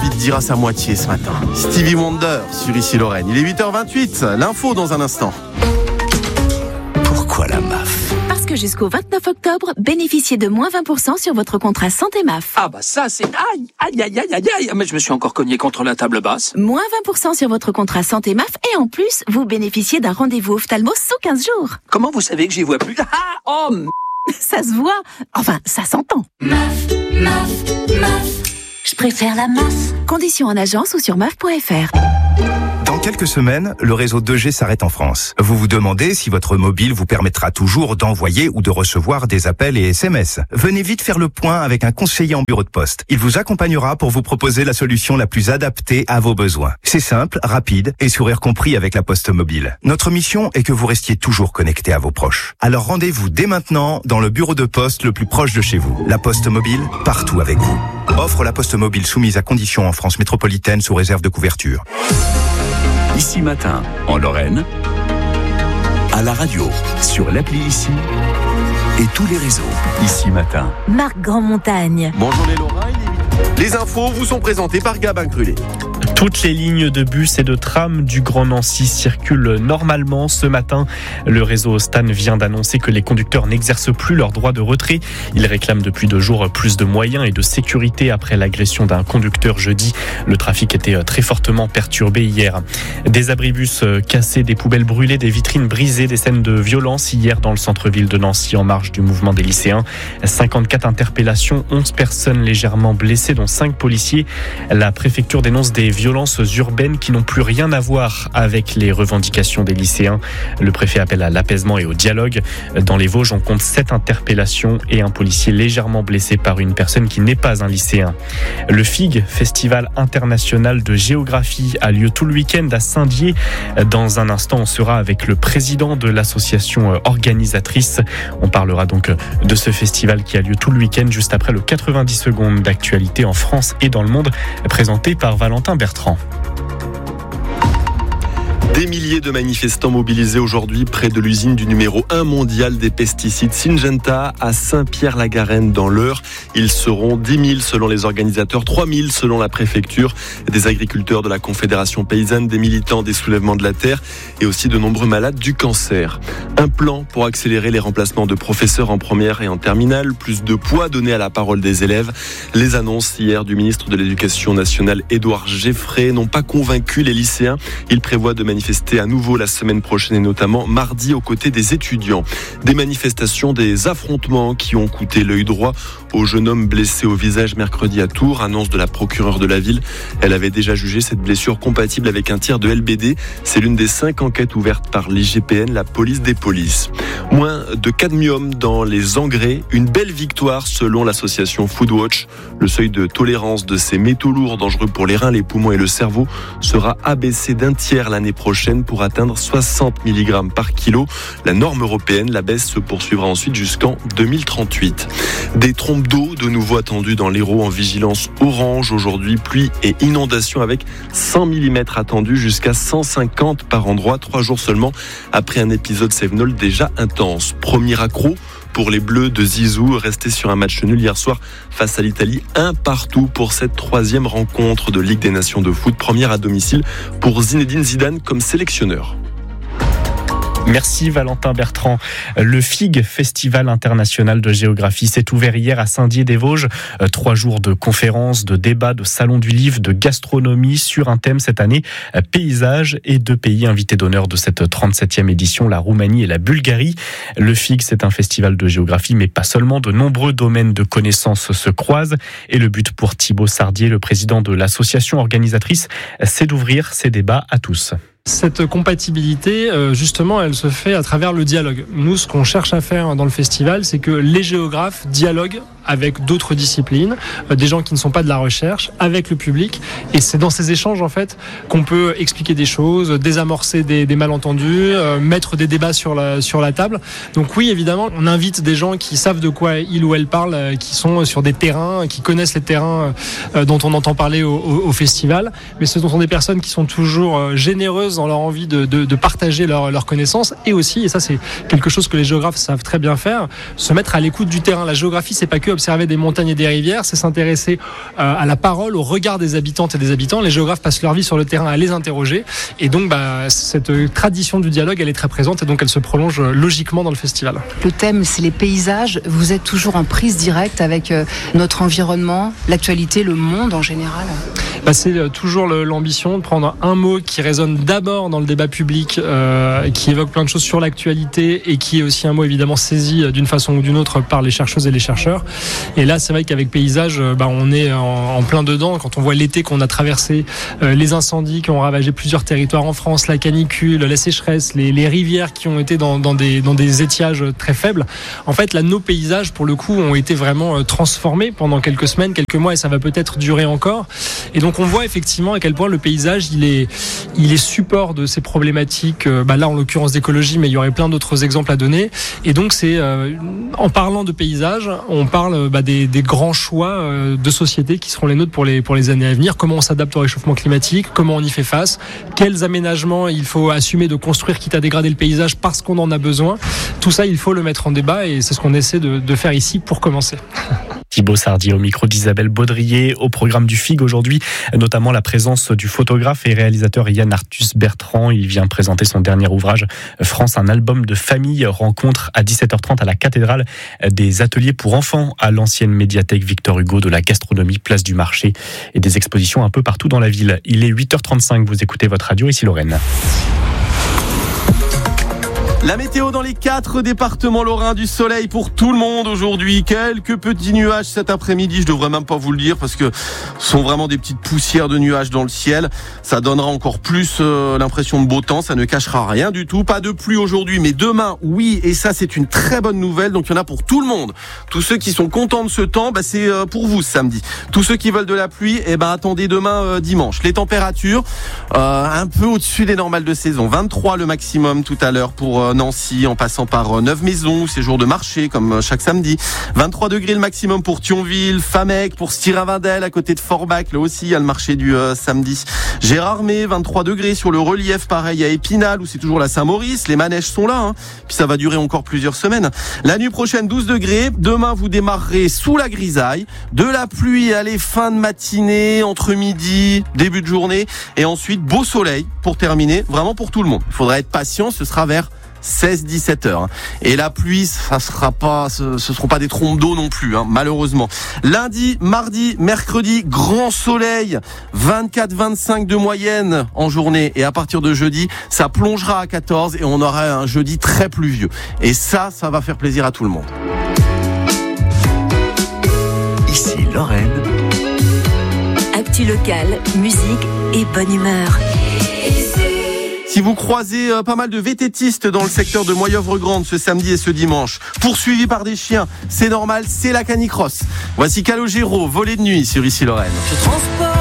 envie de dire à sa moitié ce matin. Stevie Wonder sur Ici Lorraine. Il est 8h28, l'info dans un instant. Pourquoi la MAF ? Parce que jusqu'au 29 octobre, bénéficiez de moins 20% sur votre contrat santé MAF. Ah bah ça c'est... Aïe, mais je me suis encore cogné contre la table basse. Moins 20% sur votre contrat santé MAF et en plus, vous bénéficiez d'un rendez-vous ophtalmo sous 15 jours. Comment vous savez que j'y vois plus ? Ça se voit, enfin ça s'entend. MAF, je préfère la MAF. Conditions en agence ou sur maf.fr. Dans quelques semaines, le réseau 2G s'arrête en France. Vous vous demandez si votre mobile vous permettra toujours d'envoyer ou de recevoir des appels et SMS. Venez vite faire le point avec un conseiller en bureau de poste. Il vous accompagnera pour vous proposer la solution la plus adaptée à vos besoins. C'est simple, rapide et sourire compris avec la Poste Mobile. Notre mission est que vous restiez toujours connecté à vos proches. Alors rendez-vous dès maintenant dans le bureau de poste le plus proche de chez vous. La Poste Mobile, partout avec vous. Offre la Poste Mobile soumise à conditions en France métropolitaine sous réserve de couverture. Ici Matin, en Lorraine, à la radio, sur l'appli Ici et tous les réseaux. Ici Matin. Marc Grandmontagne. Bonjour les Lorrains, les infos vous sont présentées par Gabin Crulé. Toutes les lignes de bus et de tram du Grand Nancy circulent normalement ce matin. Le réseau Stan vient d'annoncer que les conducteurs n'exercent plus leur droit de retrait. Ils réclament depuis 2 jours plus de moyens et de sécurité après l'agression d'un conducteur jeudi. Le trafic était très fortement perturbé hier. Des abribus cassés, des poubelles brûlées, des vitrines brisées, des scènes de violence hier dans le centre-ville de Nancy en marge du mouvement des lycéens. 54 interpellations, 11 personnes légèrement blessées dont 5 policiers. La préfecture dénonce des violences urbaines qui n'ont plus rien à voir avec les revendications des lycéens. Le préfet appelle à l'apaisement et au dialogue. Dans les Vosges, on compte 7 interpellations et un policier légèrement blessé par une personne qui n'est pas un lycéen. Le FIG, Festival international de géographie, a lieu tout le week-end à Saint-Dié. Dans un instant, on sera avec le président de l'association organisatrice. On parlera donc de ce festival qui a lieu tout le week-end juste après le 90 secondes d'actualité en France et dans le monde, présenté par Valentin Bertrand. Des milliers de manifestants mobilisés aujourd'hui près de l'usine du numéro 1 mondial des pesticides Syngenta à Saint-Pierre-la-Garenne dans l'Eure. Ils seront 10 000 selon les organisateurs, 3 000 selon la préfecture, des agriculteurs de la Confédération paysanne, des militants des soulèvements de la terre et aussi de nombreux malades du cancer. Un plan pour accélérer les remplacements de professeurs en première et en terminale, plus de poids donné à la parole des élèves. Les annonces hier du ministre de l'Éducation nationale Édouard Geffray n'ont pas convaincu les lycéens. Il prévoit de manifester à nouveau la semaine prochaine et notamment mardi aux côtés des étudiants. Des manifestations, des affrontements qui ont coûté l'œil droit au jeune homme blessé au visage mercredi à Tours, annonce de la procureure de la ville. Elle avait déjà jugé cette blessure compatible avec un tir de LBD. C'est l'une des 5 enquêtes ouvertes par l'IGPN, la police des polices. Moins de cadmium dans les engrais, une belle victoire selon l'association Foodwatch. Le seuil de tolérance de ces métaux lourds dangereux pour les reins, les poumons et le cerveau sera abaissé d'un tiers l'année prochaine pour atteindre 60 mg par kilo. La norme européenne, la baisse se poursuivra ensuite jusqu'en 2038. Des trompes d'eau de nouveau attendues dans l'Hérault en vigilance orange aujourd'hui. Pluie et inondations avec 100 mm attendus jusqu'à 150 par endroit. 3 jours seulement après un épisode Cévenol déjà intense. Premier accro pour les Bleus de Zizou, restés sur un match nul hier soir face à l'Italie, 1-1 pour cette 3e rencontre de Ligue des Nations de foot, première à domicile pour Zinedine Zidane comme sélectionneur. Merci Valentin Bertrand. Le FIG, Festival international de géographie, s'est ouvert hier à Saint-Dié-des-Vosges. 3 jours de conférences, de débats, de salons du livre, de gastronomie sur un thème cette année, paysage, et 2 pays invités d'honneur de cette 37e édition, la Roumanie et la Bulgarie. Le FIG, c'est un festival de géographie, mais pas seulement. De nombreux domaines de connaissances se croisent. Et le but pour Thibaut Sardier, le président de l'association organisatrice, c'est d'ouvrir ces débats à tous. Cette compatibilité, justement, elle se fait à travers le dialogue. Nous, ce qu'on cherche à faire dans le festival, c'est que les géographes dialoguent avec d'autres disciplines, des gens qui ne sont pas de la recherche, avec le public. Et c'est dans ces échanges, en fait, qu'on peut expliquer des choses, désamorcer des malentendus, mettre des débats sur la table. Donc oui, évidemment, on invite des gens qui savent de quoi ils ou elles parlent, qui sont sur des terrains, qui connaissent les terrains dont on entend parler au festival. Mais ce sont des personnes qui sont toujours généreuses dans leur envie de partager leurs connaissances, et aussi, et ça c'est quelque chose que les géographes savent très bien faire, se mettre à l'écoute du terrain. La géographie, c'est pas que plus observer des montagnes et des rivières, c'est s'intéresser à la parole, au regard des habitantes et des habitants. Les géographes passent leur vie sur le terrain à les interroger. Et donc, cette tradition du dialogue, elle est très présente et donc elle se prolonge logiquement dans le festival. Le thème, c'est les paysages. Vous êtes toujours en prise directe avec notre environnement, l'actualité, le monde en général. C'est toujours l'ambition de prendre un mot qui résonne d'abord dans le débat public, qui évoque plein de choses sur l'actualité et qui est aussi un mot évidemment saisi d'une façon ou d'une autre par les chercheuses et les chercheurs. Et là, c'est vrai qu'avec Paysage, on est en plein dedans. Quand on voit l'été qu'on a traversé, les incendies qui ont ravagé plusieurs territoires en France, la canicule, la sécheresse, les rivières qui ont été dans des étiages très faibles. En fait, là, nos paysages, pour le coup, ont été vraiment transformés pendant quelques semaines, quelques mois, et ça va peut-être durer encore. Et donc, on voit effectivement à quel point le paysage, il est support de ces problématiques, là en l'occurrence d'écologie, mais il y aurait plein d'autres exemples à donner. Et donc c'est en parlant de paysage, on parle des grands choix de société qui seront les nôtres pour les années à venir. Comment on s'adapte au réchauffement climatique, comment on y fait face, quels aménagements il faut assumer de construire quitte à dégrader le paysage parce qu'on en a besoin. Tout ça, il faut le mettre en débat et c'est ce qu'on essaie de faire ici pour commencer. Thibaut Sardier au micro d'Isabelle Baudrier. Au programme du FIG aujourd'hui, notamment la présence du photographe et réalisateur Yann Arthus Bertrand. Il vient présenter son dernier ouvrage France, un album de famille. Rencontre à 17h30 à la cathédrale des ateliers pour enfants à l'ancienne médiathèque Victor Hugo, de la gastronomie, place du marché et des expositions un peu partout dans la ville. Il est 8h35, vous écoutez votre radio, ici Lorraine. La météo dans les 4 départements lorrains, du soleil pour tout le monde aujourd'hui. Quelques petits nuages cet après-midi, je devrais même pas vous le dire parce que ce sont vraiment des petites poussières de nuages dans le ciel. Ça donnera encore plus l'impression de beau temps, ça ne cachera rien du tout. Pas de pluie aujourd'hui, mais demain, oui, et ça c'est une très bonne nouvelle. Donc il y en a pour tout le monde. Tous ceux qui sont contents de ce temps, c'est pour vous ce samedi. Tous ceux qui veulent de la pluie, attendez demain dimanche. Les températures un peu au-dessus des normales de saison. 23 le maximum tout à l'heure pour Nancy, en passant par Neuve-Maison, ces jours de marché comme chaque samedi. 23 degrés le maximum pour Thionville, Famec, pour Styravindel à côté de Forbach, là aussi il y a le marché du samedi. Gérardmer, 23 degrés sur le relief, pareil à Épinal où c'est toujours la Saint-Maurice, les manèges sont là, puis ça va durer encore plusieurs semaines. La nuit prochaine 12 degrés, demain vous démarrerez sous la grisaille, de la pluie allez fin de matinée, entre midi, début de journée, et ensuite beau soleil pour terminer, vraiment pour tout le monde. Il faudra être patient, ce sera vers 16-17 heures. Et la pluie, ce seront pas des trompes d'eau non plus, malheureusement. Lundi, mardi, mercredi, grand soleil, 24-25 de moyenne en journée. Et à partir de jeudi, ça plongera à 14 et on aura un jeudi très pluvieux. Et ça va faire plaisir à tout le monde. Ici Lorraine. Actu locale, musique et bonne humeur. Si vous croisez pas mal de vététistes dans le secteur de Moyeuvre-Grande ce samedi et ce dimanche, poursuivis par des chiens, c'est normal, c'est la canicross. Voici Calogero, volée de nuit sur Ici Lorraine.